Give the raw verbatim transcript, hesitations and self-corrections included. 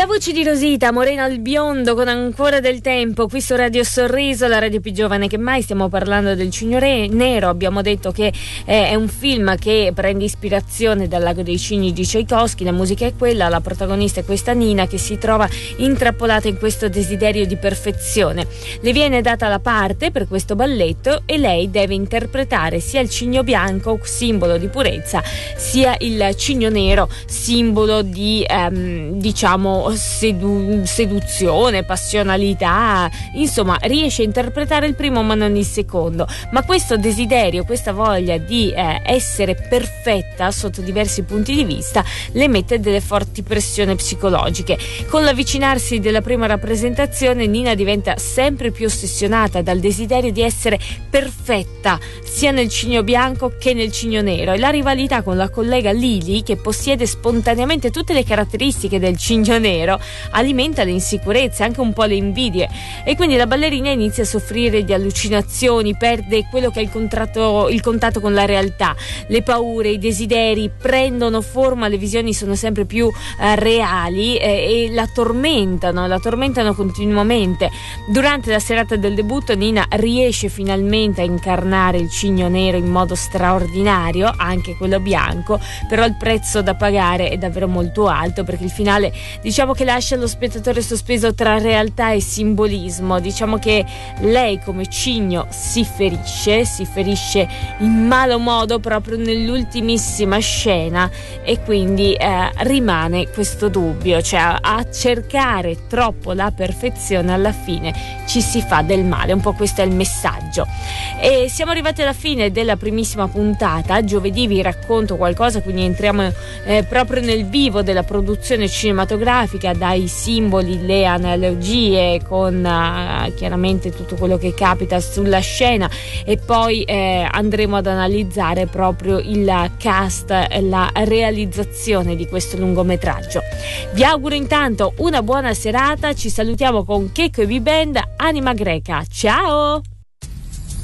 voce di Rosita, Morena al biondo con Ancora del tempo, qui su Radio Sorriso, la radio più giovane che mai. Stiamo parlando del Cigno Nero. Abbiamo detto che eh, è un film che prende ispirazione dal Lago dei Cigni di Tchaikovsky. La musica è quella, la protagonista è questa Nina che si trova intrappolata in questo desiderio di perfezione. Le viene data la parte per questo balletto e lei deve interpretare sia il cigno bianco, simbolo di purezza, sia il cigno nero, simbolo di ehm, diciamo sedu- seduzione, passionalità. Insomma, riesce a interpretare il primo ma non il secondo, ma questo desiderio, questa voglia di eh, essere perfetta sotto diversi punti di vista le mette delle forti pressioni psicologiche. Con l'avvicinarsi della prima rappresentazione, Nina diventa sempre più ossessionata dal desiderio di essere perfetta sia nel cigno bianco che nel cigno nero, e la rivalità con la collega Lily, che possiede spontaneamente tutte le caratteristiche del cigno nero, alimenta le insicurezze, anche un po' le invidie, e quindi la ballerina inizia a soffrire di allucinazioni, perde quello che è il, contratto, il contatto con la realtà, le paure, i desideri prendono forma, le visioni sono sempre più eh, reali eh, e la tormentano, la tormentano continuamente. Durante la serata del debutto Nina riesce finalmente a incarnare il cigno nero in modo straordinario, anche quello bianco, però il prezzo da pagare è davvero molto alto, perché il finale diciamo che lascia lo spettatore sospeso tra realtà e simbolismo. Diciamo che lei come cigno si ferisce, si ferisce in malo modo proprio nell'ultimissima scena, e quindi eh, rimane questo dubbio, cioè a cercare troppo la perfezione alla fine ci si fa del male, un po' questo è il messaggio. E siamo arrivati alla fine della primissima puntata. Giovedì vi racconto qualcosa, quindi entriamo eh, proprio nel vivo della produzione cinematografica, dai simboli, le analogie con uh, chiaramente tutto quello che capita sulla scena, e poi eh, andremo ad analizzare proprio il cast, la realizzazione di questo lungometraggio. Vi auguro intanto una buona serata, ci salutiamo con Checco e B-Band, Anima Greca. Ciao!